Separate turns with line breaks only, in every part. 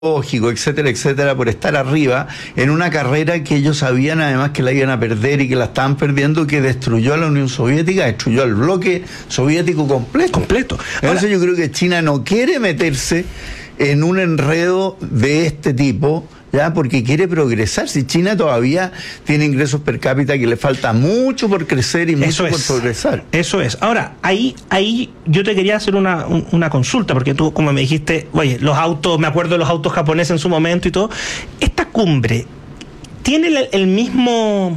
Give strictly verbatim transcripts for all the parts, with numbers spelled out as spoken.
etcétera, etcétera, por estar arriba en una carrera que ellos sabían además que la iban a perder y que la estaban perdiendo, que destruyó a la Unión Soviética, destruyó al bloque soviético completo.
Completo.
Entonces yo creo que China no quiere meterse en un enredo de este tipo, ya, porque quiere progresar. Si China todavía tiene ingresos per cápita que le falta mucho por crecer y mucho
Eso
por
es.
progresar.
Eso es. Ahora, ahí, ahí yo te quería hacer una, un- una consulta, porque tú, como me dijiste, oye, los autos, me acuerdo de los autos japoneses en su momento y todo. Esta cumbre tiene el, el mismo,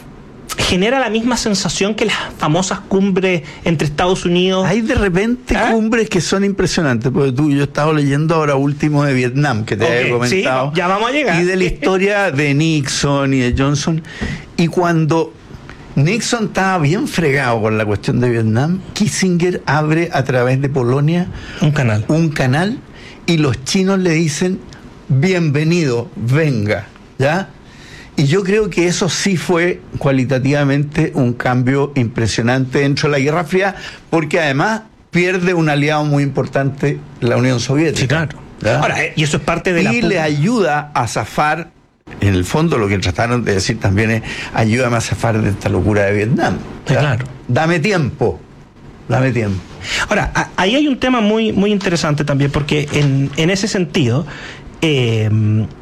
genera la misma sensación que las famosas cumbres entre Estados Unidos.
Hay de repente
¿Ah?
cumbres que son impresionantes, porque tú, yo he estado leyendo ahora último de Vietnam, que te
Ok,
había comentado.
sí, ya vamos a llegar.
Y de la historia de Nixon y de Johnson. Y cuando Nixon estaba bien fregado con la cuestión de Vietnam, Kissinger abre a través de Polonia
Un canal.
un canal y los chinos le dicen, bienvenido, venga, ¿ya? Y yo creo que eso sí fue cualitativamente un cambio impresionante dentro de la Guerra Fría, porque además pierde un aliado muy importante, la Unión Soviética.
Sí, claro.
¿Ya?
Ahora, eh, y eso es parte de la...
Y
pu-
le ayuda a zafar, en el fondo lo que trataron de decir también es, ayúdame a zafar de esta locura de Vietnam.
Sí,
¿ya?
claro.
Dame tiempo, dame tiempo.
Ahora, a- ahí hay un tema muy, muy interesante también, porque en, en ese sentido eh,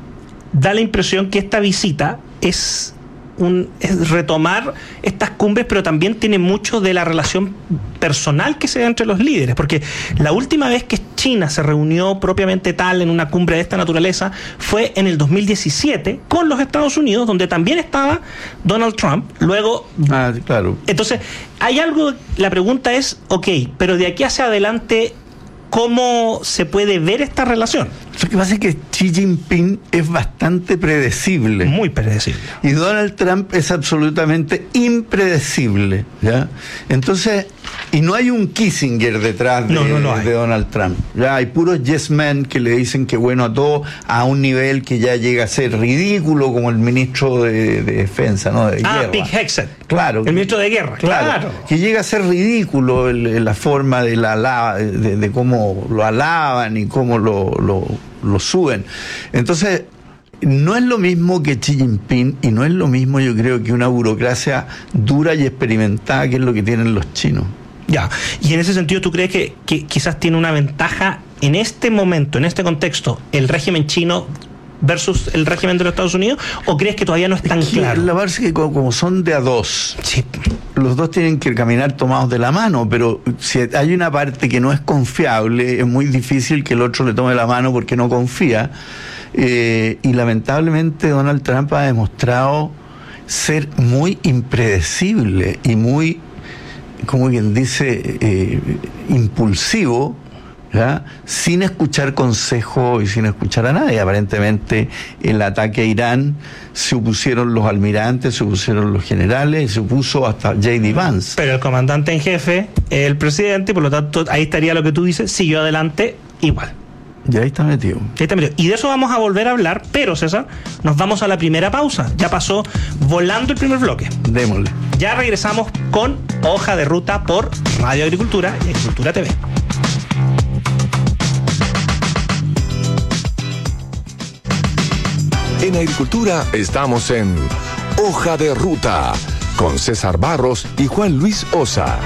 da la impresión que esta visita es, un, es retomar estas cumbres, pero también tiene mucho de la relación personal que se da entre los líderes, porque la última vez que China se reunió propiamente tal en una cumbre de esta naturaleza fue en el dos mil diecisiete con los Estados Unidos, donde también estaba Donald Trump. Luego
Ah, claro.
entonces, hay algo, la pregunta es, ok, pero de aquí hacia adelante, ¿cómo se puede ver esta relación?
Lo que pasa es que Xi Jinping es bastante predecible.
Muy predecible.
Y Donald Trump es absolutamente impredecible, ¿ya? Entonces, y no hay un Kissinger detrás de,
No, no lo hay.
de Donald Trump. Ya hay puros yes men que le dicen que bueno a todo, a un nivel que ya llega a ser ridículo, como el ministro de, de defensa, ¿no? De
Ah,
guerra.
Pete Hegseth.
Claro.
El ministro de guerra.
Claro,
Claro.
que llega a ser ridículo el- el- la forma de la alaba- de, de cómo lo alaban y cómo lo, lo, lo suben. Entonces, no es lo mismo que Xi Jinping y no es lo mismo, yo creo, que una burocracia dura y experimentada, que es lo que tienen los chinos.
Ya. Y en ese sentido, ¿tú crees que, que quizás tiene una ventaja en este momento, en este contexto, el régimen chino versus el régimen de los Estados Unidos? ¿O crees que todavía no es tan
Es que
claro?
La verdad es que como, como son de a dos,
Sí.
los dos tienen que caminar tomados de la mano, pero si hay una parte que no es confiable, es muy difícil que el otro le tome la mano porque no confía. Eh, y lamentablemente Donald Trump ha demostrado ser muy impredecible y muy, como quien dice, eh, impulsivo, ¿ya? Sin escuchar consejo y sin escuchar a nadie. Aparentemente el ataque a Irán se opusieron los almirantes, se opusieron los generales y se opuso hasta J D Vance.
Pero el comandante en jefe, el presidente, y por lo tanto, ahí estaría lo que tú dices, siguió adelante igual.
Y ahí está metido.
Ahí está metido. Y de eso vamos a volver a hablar, pero César, nos vamos a la primera pausa. Ya pasó volando el primer bloque.
Démosle.
Ya regresamos con Hoja de Ruta por Radio Agricultura y Agricultura T V.
En Agricultura estamos en Hoja de Ruta con César Barros y Juan Luis Osa.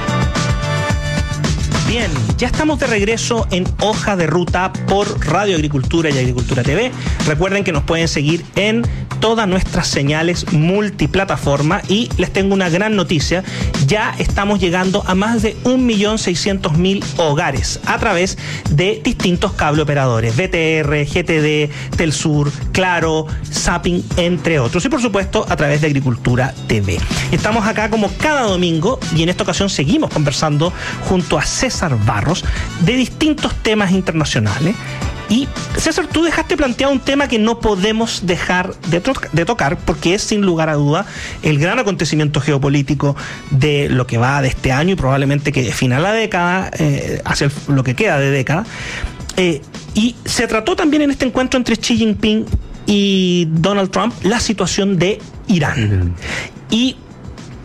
Bien, ya estamos de regreso en Hoja de Ruta por Radio Agricultura y Agricultura T V. Recuerden que nos pueden seguir en todas nuestras señales multiplataforma y les tengo una gran noticia. Ya estamos llegando a más de un millón seiscientos mil hogares a través de distintos cable operadores, B T R, G T D, Telsur, Claro, Zapping, entre otros. Y por supuesto a través de Agricultura T V. Estamos acá como cada domingo y en esta ocasión seguimos conversando junto a César Barros de distintos temas internacionales. Y César, tú dejaste planteado un tema que no podemos dejar de, to- de tocar, porque es sin lugar a duda el gran acontecimiento geopolítico de lo que va de este año y probablemente que defina la década, eh, hacia el- lo que queda de década. Eh, y se trató también en este encuentro entre Xi Jinping y Donald Trump la situación de Irán. ¿Y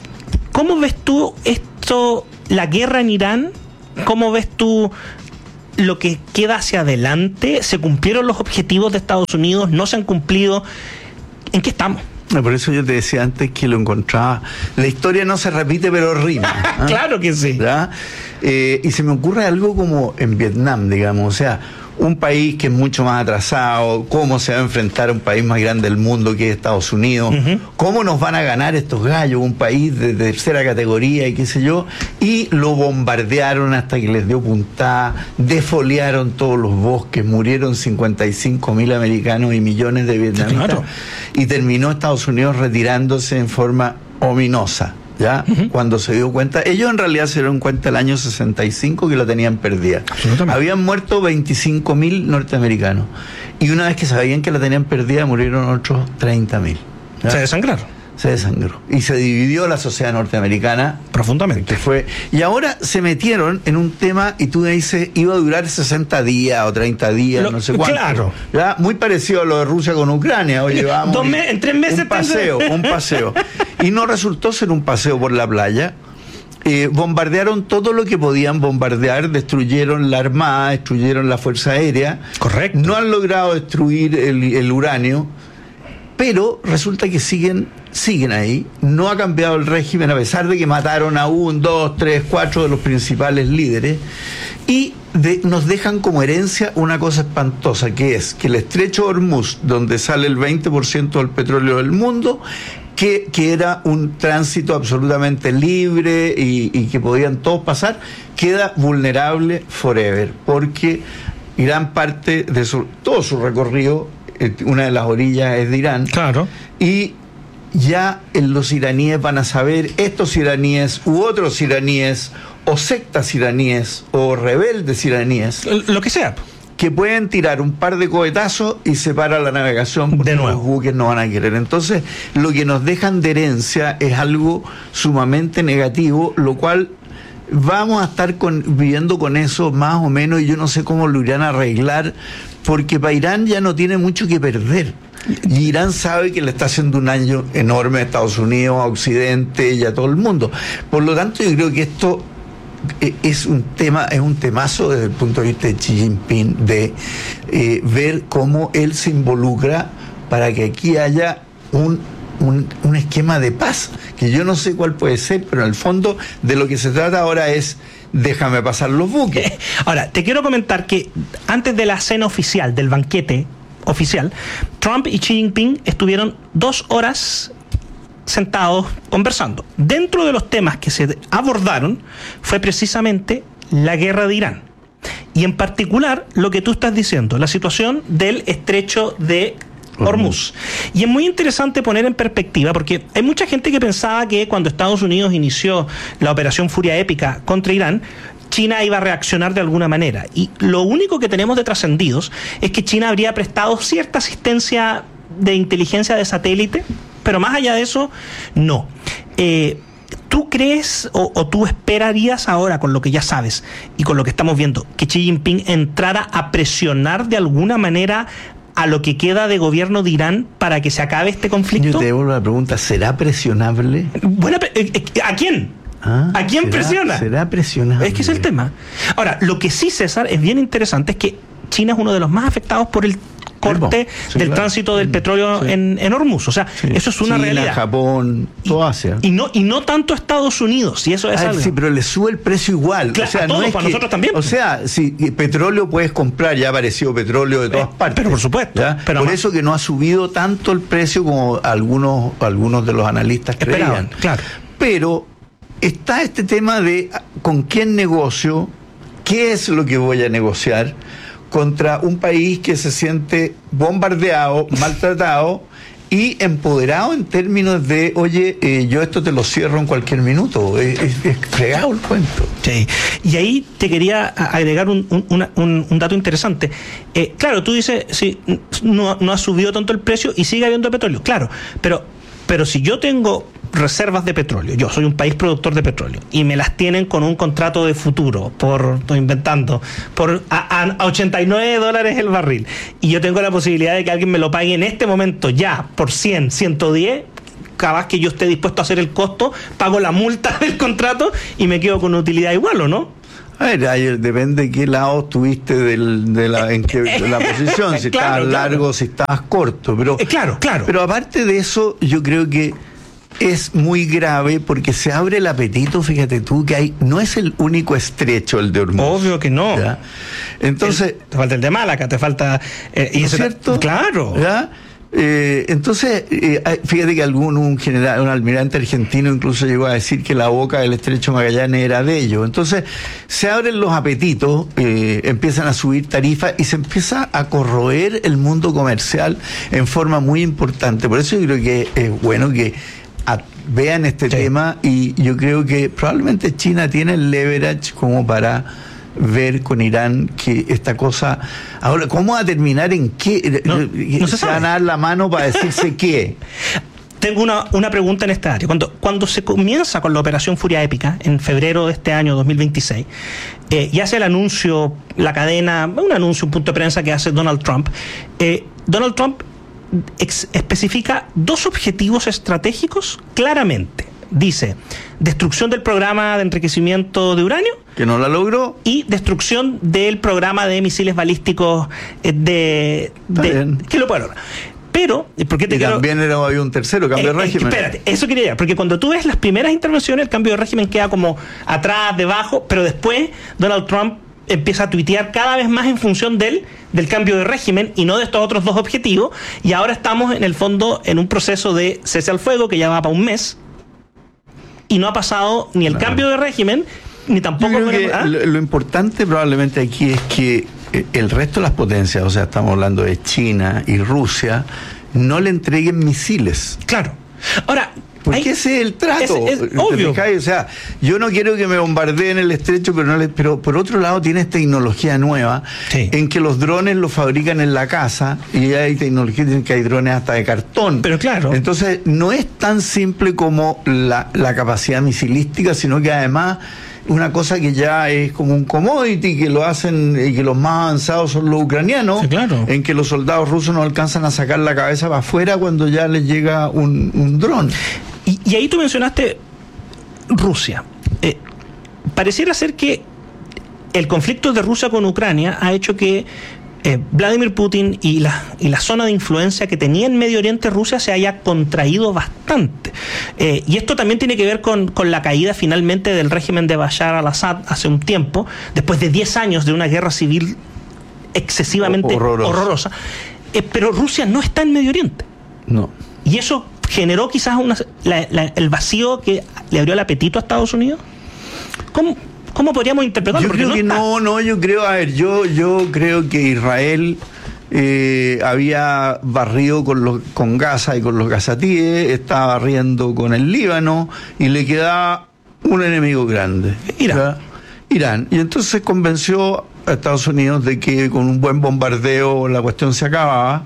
cómo ves tú esto, la guerra en Irán? ¿Cómo ves tú lo que queda hacia adelante? ¿Se cumplieron los objetivos de Estados Unidos? ¿No se han cumplido? ¿En qué estamos?
Por eso yo te decía antes que lo encontraba. La historia no se repite, pero rima. ¿eh?
Claro que sí.
Eh, y se me ocurre algo como en Vietnam, digamos. O sea, un país que es mucho más atrasado, cómo se va a enfrentar a un país más grande del mundo que es Estados Unidos, uh-huh. cómo nos van a ganar estos gallos, un país de tercera categoría y qué sé yo, y lo bombardearon hasta que les dio puntada, defoliaron todos los bosques, murieron cincuenta y cinco mil americanos y millones de vietnamitas, claro. y terminó Estados Unidos retirándose en forma ominosa. ¿Ya? Uh-huh. Cuando se dio cuenta, ellos en realidad se dieron cuenta el año sesenta y cinco que la tenían perdida. Habían muerto veinticinco mil norteamericanos y una vez que sabían que la tenían perdida murieron otros treinta mil.
Se desangraron.
Se desangró y se dividió la sociedad norteamericana
profundamente.
Que fue, y ahora se metieron en un tema y tú me dices, iba a durar sesenta días o treinta días, lo, no sé cuánto.
Claro.
¿Ya? Muy parecido a lo de Rusia con Ucrania. Oye, vamos.
Dos meses, en tres meses.
Un paseo, un paseo. Y no resultó ser un paseo por la playa. Eh, bombardearon todo lo que podían bombardear, destruyeron la armada, destruyeron la fuerza aérea.
Correcto.
No han logrado destruir el, el uranio, pero resulta que siguen siguen ahí, no ha cambiado el régimen a pesar de que mataron a un, dos, tres, cuatro de los principales líderes y de, nos dejan como herencia una cosa espantosa, que es que el estrecho de Hormuz, donde sale el veinte por ciento del petróleo del mundo, que, que era un tránsito absolutamente libre y, y que podían todos pasar, queda vulnerable forever, porque gran parte de su, todo su recorrido, una de las orillas es de Irán,
claro,
y ya los iraníes van a saber, estos iraníes u otros iraníes o sectas iraníes o rebeldes iraníes,
lo que sea,
que pueden tirar un par de cohetazos y se para la navegación porque
de nuevo.
Los buques no van a querer. Entonces lo que nos dejan de herencia es algo sumamente negativo, lo cual vamos a estar con, viviendo con eso más o menos, y yo no sé cómo lo irán a arreglar, porque para Irán ya no tiene mucho que perder. Y Irán sabe que le está haciendo un daño enorme a Estados Unidos, a Occidente y a todo el mundo. Por lo tanto, yo creo que esto es un tema, es un temazo desde el punto de vista de Xi Jinping, de eh, ver cómo él se involucra para que aquí haya un Un, un esquema de paz, que yo no sé cuál puede ser, pero en el fondo de lo que se trata ahora es déjame pasar los buques.
Ahora, te quiero comentar que antes de la cena oficial, del banquete oficial, Trump y Xi Jinping estuvieron dos horas sentados conversando. Dentro de los temas que se abordaron fue precisamente la guerra de Irán. Y en particular lo que tú estás diciendo, la situación del estrecho de Hormuz. Y es muy interesante poner en perspectiva, porque hay mucha gente que pensaba que cuando Estados Unidos inició la operación Furia Épica contra Irán, China iba a reaccionar de alguna manera. Y lo único que tenemos de trascendidos es que China habría prestado cierta asistencia de inteligencia de satélite, pero más allá de eso, no. Eh, ¿Tú crees o, o tú esperarías ahora, con lo que ya sabes y con lo que estamos viendo, que Xi Jinping entrara a presionar de alguna manera a lo que queda de gobierno de Irán para que se acabe este conflicto?
Yo te devuelvo la pregunta, ¿será presionable?
Bueno, ¿a quién? Ah, ¿A quién
¿será,
presiona?
¿Será presionable?
Es que es el tema. Ahora, lo que sí, César, es bien interesante es que China es uno de los más afectados por el corte sí, del claro. tránsito del petróleo sí. en, en Hormuz. O sea, sí. eso es una
China,
realidad.
Japón, todo Asia.
Y no, y no tanto Estados Unidos, y eso es
ah,
algo.
Sí, pero le sube el precio igual.
Claro,
o sea,
a todos,
no es
para
que,
nosotros también.
O sea, si petróleo puedes comprar, ya apareció petróleo de todas
eh,
partes.
Pero por supuesto.
Pero por más. Eso que no ha subido tanto el precio como algunos, algunos de los analistas
esperaban,
creían.
Claro.
Pero está este tema de con quién negocio, qué es lo que voy a negociar contra un país que se siente bombardeado, maltratado y empoderado en términos de, oye, eh, yo esto te lo cierro en cualquier minuto. Es, es, es fregado el cuento.
Sí. Y ahí te quería agregar un, un, un, un dato interesante. Eh, claro, tú dices, sí, no, no ha subido tanto el precio y sigue habiendo petróleo. Claro, pero, pero si yo tengo reservas de petróleo, yo soy un país productor de petróleo y me las tienen con un contrato de futuro por, estoy inventando, por a, a ochenta y nueve dólares el barril, y yo tengo la posibilidad de que alguien me lo pague en este momento ya por cien, ciento diez, cada vez que yo esté dispuesto a hacer el costo, pago la multa del contrato y me quedo con una utilidad igual, ¿o no?
A ver, ahí depende de qué lado estuviste del, de, la, en qué, de la posición, si
Claro,
estabas largo,
claro.
si estabas corto. Pero,
Eh, claro, claro.
Pero aparte de eso, yo creo que es muy grave porque se abre el apetito, fíjate tú, que hay no es el único estrecho el de Hormuz.
Obvio que no.
¿Ya? Entonces,
El- te falta el de Malaca, te falta... Eh, y
¿no es
ese-
cierto?
Claro.
¿Ya? Eh, entonces, eh, fíjate que algún un general, un almirante argentino incluso llegó a decir que la boca del estrecho Magallanes era de ellos. Entonces, se abren los apetitos, eh, empiezan a subir tarifas y se empieza a corroer el mundo comercial en forma muy importante. Por eso yo creo que es bueno que a- vean este
Sí.
tema, y yo creo que probablemente China tiene el leverage como para ver con Irán que esta cosa... Ahora, ¿cómo va a terminar en qué?
No, no se
se van
sabe.
a dar la mano para decirse qué.
Tengo una, una pregunta en esta área. Cuando, cuando se comienza con la operación Furia Épica, en febrero de este año dos mil veintiséis, eh, y hace el anuncio, la cadena, un anuncio, un punto de prensa que hace Donald Trump, eh, Donald Trump ex- especifica dos objetivos estratégicos claramente. Dice, destrucción del programa de enriquecimiento de uranio
Que no la logró.
y destrucción del programa de misiles balísticos eh, de,
Está
de-
bien.
que lo puede lograr. Pero, ¿por qué te
Y
quiero...?
también era, había un tercero, cambio
Eh,
de
eh,
régimen.
espérate, eso quería decir, porque cuando tú ves las primeras intervenciones, el cambio de régimen queda como atrás, debajo, pero después Donald Trump empieza a tuitear cada vez más en función del, del cambio de régimen y no de estos otros dos objetivos, y ahora estamos en el fondo en un proceso de cese al fuego que ya va para un mes, y no ha pasado ni el
Claro.
cambio de régimen, ni
Yo
tampoco...
creo que
¿Ah?
lo, lo importante probablemente aquí es que eh, el resto de las potencias, o sea, estamos hablando de China y Rusia, no le entreguen misiles.
Claro. Ahora...
Porque
hay-
ese es el trato.
es- es
¿te
obvio.
fijáis? O sea, yo no quiero que me bombardeen el estrecho, pero no le, pero por otro lado tienes tecnología nueva,
Sí.
en que los drones los fabrican en la casa, y hay tecnología en que hay drones hasta de cartón.
Pero claro.
Entonces, no es tan simple como la, la capacidad misilística, sino que además una cosa que ya es como un commodity, que lo hacen, y que los más avanzados son los ucranianos,
Sí, claro.
en que los soldados rusos no alcanzan a sacar la cabeza para afuera cuando ya les llega un, un dron.
Y, y ahí tú mencionaste Rusia. Eh, pareciera ser que el conflicto de Rusia con Ucrania ha hecho que eh, Vladimir Putin y la, y la zona de influencia que tenía en Medio Oriente Rusia se haya contraído bastante. Eh, y esto también tiene que ver con, con la caída finalmente del régimen de Bashar al-Assad hace un tiempo, después de diez años de una guerra civil excesivamente
Horrorosa.
horrorosa. Eh, pero Rusia no está en Medio Oriente.
No.
¿Y eso generó quizás una, la- la- el vacío que le abrió el apetito a Estados Unidos? ¿Cómo, cómo podríamos interpretarlo?
Yo
Porque
creo que
está.
no, no, yo creo, a ver, yo, yo creo que Israel eh, había barrido con los, con Gaza y con los gazatíes, estaba barriendo con el Líbano, y le quedaba un enemigo grande.
Irán.
¿ya? Irán. Y entonces convenció a Estados Unidos de que con un buen bombardeo la cuestión se acababa,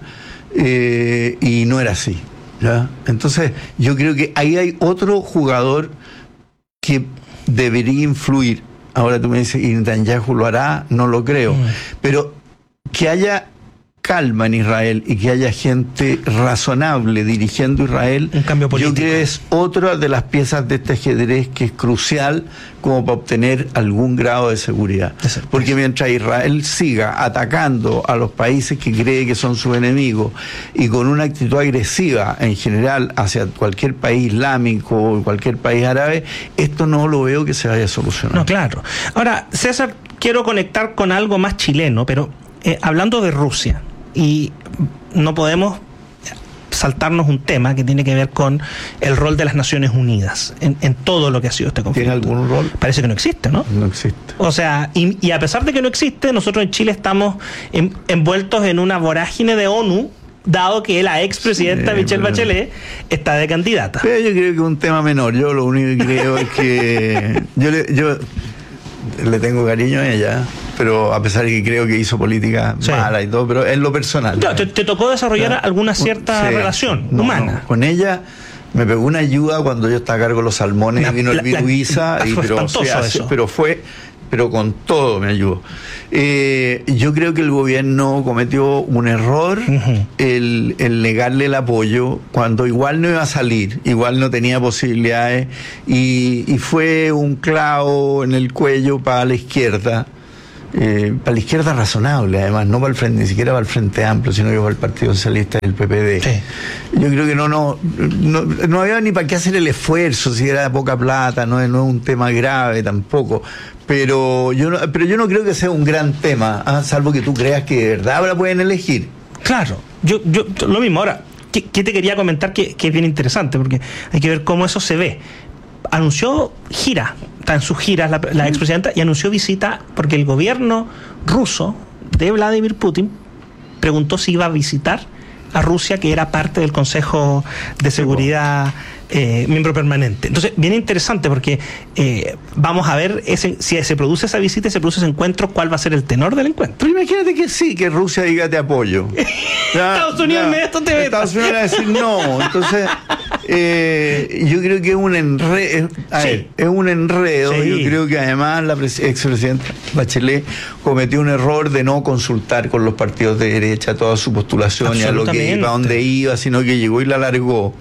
eh, y no era así. ¿ya? Entonces, yo creo que ahí hay otro jugador que debería influir. Ahora tú me dices, ¿y Netanyahu lo hará? No lo creo.
Mm.
Pero que haya calma en Israel y que haya gente razonable dirigiendo Israel,
Un cambio
yo
político.
creo que es otra de las piezas de este ajedrez que es crucial como para obtener algún grado de seguridad.
De seguridad.
Porque mientras Israel siga atacando a los países que cree que son sus enemigos, y con una actitud agresiva en general hacia cualquier país islámico o cualquier país árabe, esto no lo veo que se vaya a solucionar.
No, claro. Ahora, César, quiero conectar con algo más chileno, pero eh, hablando de Rusia, y no podemos saltarnos un tema que tiene que ver con el rol de las Naciones Unidas en, en todo lo que ha sido este conflicto.
¿Tiene algún rol?
Parece que no existe, ¿no?
No existe.
O sea, y, y a pesar de que no existe, nosotros en Chile estamos en- envueltos en una vorágine de ONU, dado que la expresidenta
Sí,
Michelle
pero-
Bachelet está de candidata.
Pero yo creo que es un tema menor. Yo lo único que creo es que yo le, yo le tengo cariño a ella, pero a pesar de que creo que hizo política
Sí.
mala y todo, pero en lo personal.
Claro, te, te tocó desarrollar
Claro.
alguna cierta
Sí.
relación
No,
humana.
no. Con ella me pegó una ayuda cuando yo estaba a cargo de los salmones,
La-
y vino
la-
el virus
la-
Isa, y
fue
pero,
espantoso
sí, hace-
eso.
pero fue pero con todo me ayudó. Eh, yo creo que el gobierno cometió un error uh-huh. el, el negarle el apoyo cuando igual no iba a salir, igual no tenía posibilidades, y, y fue un clavo en el cuello para la izquierda. Eh, para la izquierda razonable, además, no para el frente, ni siquiera para el Frente Amplio, sino que para el Partido Socialista y el P P D. Sí. Yo creo que no, no, no, no había ni para qué hacer el esfuerzo, si era poca plata, no, no es un tema grave tampoco. Pero yo, no, pero yo no creo que sea un gran tema, ¿eh? Salvo que tú creas que de verdad ahora pueden elegir.
Claro, yo, yo lo mismo. Ahora, ¿qué, qué te quería comentar que, que es bien interesante? Porque hay que ver cómo eso se ve. Anunció gira, está en sus giras la, la expresidenta, y anunció visita porque el gobierno ruso de Vladimir Putin preguntó si iba a visitar a Rusia, que era parte del Consejo de Seguridad, eh, miembro permanente. Entonces, bien interesante porque eh, vamos a ver ese, si se produce esa visita y se produce ese encuentro, cuál va a ser el tenor del encuentro.
Pero imagínate que sí, que Rusia diga te apoyo. Ya,
Estados Unidos me esto te
Estados Unidos va a decir no. Entonces, eh, yo creo que es un enredo. A sí. ver, es un enredo. Sí. Yo creo que además la expresidenta Bachelet cometió un error de no consultar con los partidos de derecha toda su postulación y a lo que iba, a dónde iba, sino que llegó y la largó.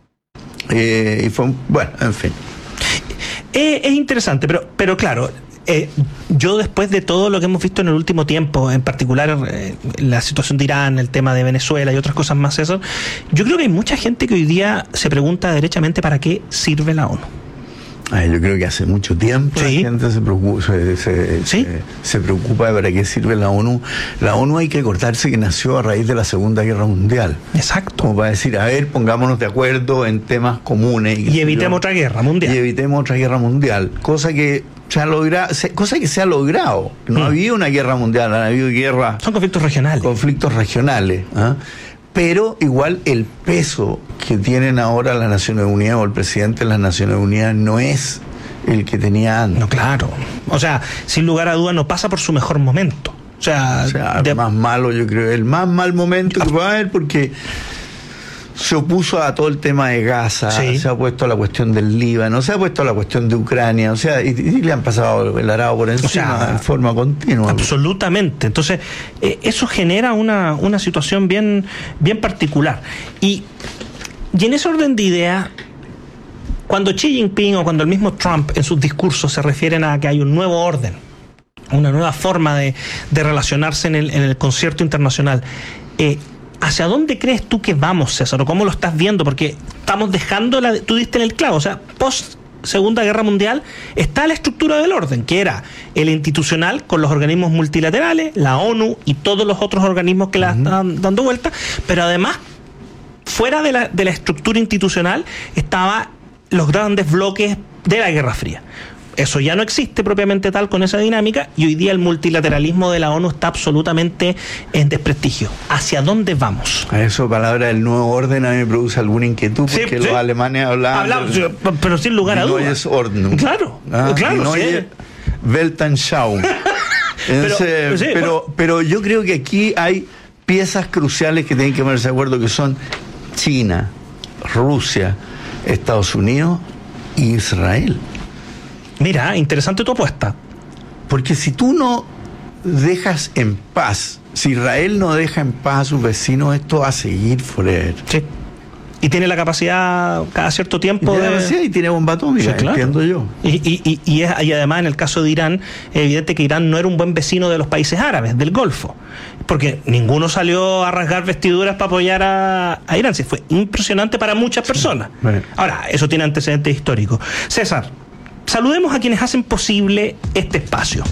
Eh, y fue un, bueno, en fin.
Eh, es interesante, pero, pero claro, eh, yo después de todo lo que hemos visto en el último tiempo, en particular eh, la situación de Irán, el tema de Venezuela y otras cosas más, eso, yo creo que hay mucha gente que hoy día se pregunta derechamente para qué sirve la ONU.
Ay, yo creo que hace mucho tiempo sí. la gente se preocupa, se, se, ¿Sí? se, se preocupa de para qué sirve la ONU. La ONU hay que acordarse que nació a raíz de la Segunda Guerra Mundial.
Exacto.
Como para decir, a ver, pongámonos de acuerdo en temas comunes.
Y, y evitemos yo, otra guerra mundial.
Y evitemos otra guerra mundial. Cosa que se ha logrado, cosa que se ha logrado. No mm. ha habido una guerra mundial, ha habido guerras.
Son conflictos regionales.
Conflictos regionales. ¿eh? Pero igual el peso que tienen ahora las Naciones Unidas o el presidente de las Naciones Unidas no es el que tenía antes.
No, claro. O sea, sin lugar a dudas no pasa por su mejor momento. O sea,
o sea
de...
el más malo, yo creo, el más mal momento que va a haber, porque se opuso a todo el tema de Gaza, sí. se ha puesto a la cuestión del Líbano, se ha puesto a la cuestión de Ucrania, o sea, y, y le han pasado el arado por encima, o sea, en forma continua.
Absolutamente. Entonces, eh, eso genera una, una situación bien, bien particular. Y, y en ese orden de ideas, cuando Xi Jinping o cuando el mismo Trump en sus discursos se refieren a que hay un nuevo orden, una nueva forma de, de relacionarse en el, en el concierto internacional, eh, ¿hacia dónde crees tú que vamos, César? ¿O cómo lo estás viendo? Porque estamos dejando, la, tú diste en el clavo, o sea, post Segunda Guerra Mundial está la estructura del orden, que era el institucional con los organismos multilaterales, la ONU y todos los otros organismos que la uh-huh. están dando vuelta, pero además, fuera de la, de la estructura institucional, estaban los grandes bloques de la Guerra Fría. Eso ya no existe propiamente tal con esa dinámica, y hoy día el multilateralismo de la ONU está absolutamente en desprestigio. ¿Hacia dónde vamos?
A eso, palabra del nuevo orden, a mí me produce alguna inquietud, porque sí, los sí. alemanes hablaban...
Hablamos, pero sin lugar a dudas.
Neues Ordnung.
Claro, ah, claro.
Sí. Weltanschauung. pero, pero, sí, pero, bueno. pero yo creo que aquí hay piezas cruciales que tienen que ponerse de acuerdo, que son China, Rusia, Estados Unidos y Israel.
Mira, interesante tu apuesta.
Porque si tú no dejas en paz, si Israel no deja en paz a sus vecinos, esto va a seguir forever.
Sí. Y tiene la capacidad cada cierto tiempo.
Y tiene
de...
la capacidad y tiene bomba atómica, sí, claro. entiendo yo.
Y, y, y, y, es, y además, en el caso de Irán, es evidente que Irán no era un buen vecino de los países árabes, del Golfo. Porque ninguno salió a rasgar vestiduras para apoyar a, a Irán. Sí, fue impresionante para muchas personas. Sí. Bueno. Ahora, eso tiene antecedentes históricos. César, saludemos a quienes hacen posible este espacio.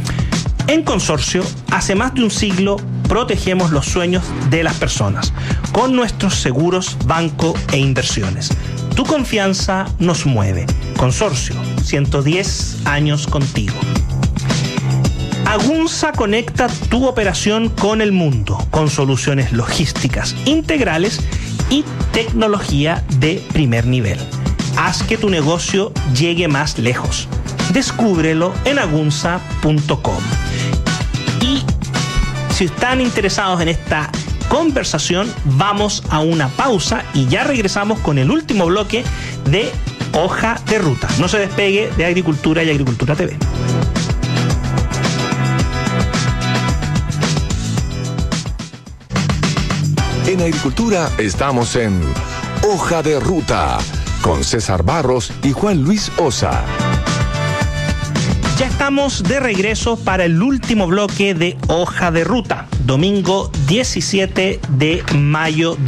En Consorcio, hace más de un siglo, protegemos los sueños de las personas con nuestros seguros, banco e inversiones. Tu confianza nos mueve. Consorcio, ciento diez años contigo. Agunza conecta tu operación con el mundo, con soluciones logísticas integrales y tecnología de primer nivel. Haz que tu negocio llegue más lejos. Descúbrelo en agunza punto com. Y si están interesados en esta conversación, vamos a una pausa y ya regresamos con el último bloque de Hoja de Ruta. No se despegue de Agricultura y Agricultura T V.
En agricultura estamos en Hoja de Ruta con César Barros y Juan Luis Osa.
Ya estamos de regreso para el último bloque de Hoja de Ruta, domingo diecisiete de mayo.